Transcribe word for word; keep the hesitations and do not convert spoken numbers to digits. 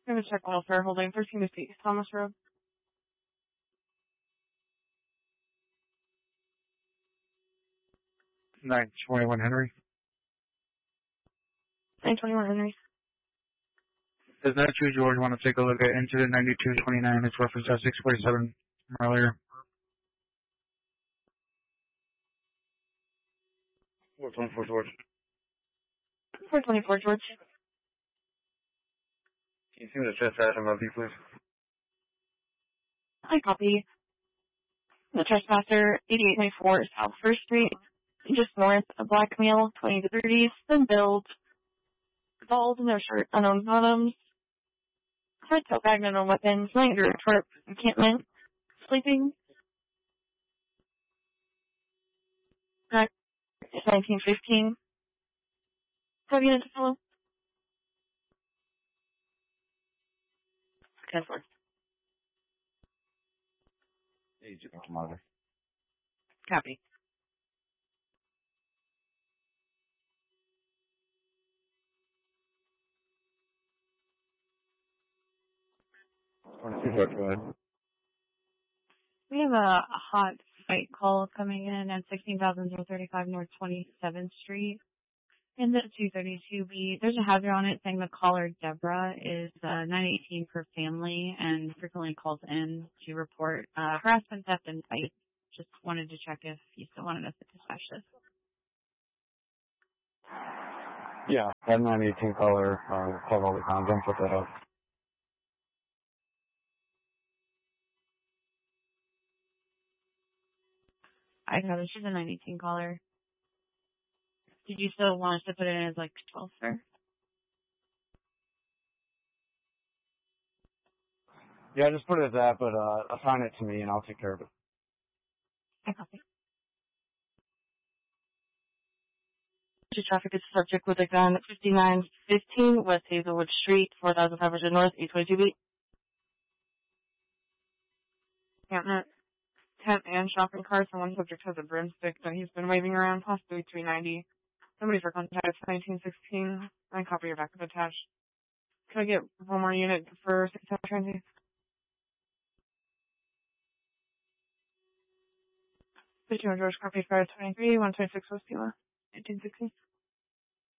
I'm gonna check welfare holding thirteen to East Thomas Road. nine twenty-one Henry. nine twenty-one Henry. Does nine two George want to take a look at incident ninety-two twenty-nine? It's referenced at six forty-seven from earlier. four twenty-four George. four twenty-four George. Can you see me the chest action above you, please? I copy. The trespasser, eighty-eight ninety-four South First Street, just north of Black Male, twenty to thirties, then build. Bald, no shirt, unknown bottoms. Red tail bag, no weapons, night or tarp, encampment, sleeping. Back, nineteen fifteen. Have you to follow? Kessler. Agent Mother. Copy. twenty-two George, go ahead. We have a hot fight call coming in at sixteen thousand thirty-five North twenty-seventh Street. In the two thirty-two B, there's a hazard on it saying the caller, Deborah, is uh, nine eighteen per family and frequently calls in to report uh, harassment, theft, and fight. Just wanted to check if you still wanted us to dispatch this. Yeah, that nine eighteen caller, uh, called all the times. Don't put that up. I got it. She's a nine eighteen caller. Did you still want us to put it in as like twelve, sir? Yeah, just put it as that, but uh, assign it to me and I'll take care of it. I copy. Traffic is subject with a gun, fifty-nine fifteen West Hazelwood Street, four thousand five hundred North, eight twenty-two B. Campnet, tent and shopping cart. Someone subject has a broomstick that he's been waving around, possibly three ninety. Somebody for contact, nineteen sixteen. I copy your backup attached. Can I get one more unit for six seven transit? fifty-one George, copy five twenty-three, one twenty-six West Pila, nineteen sixteen.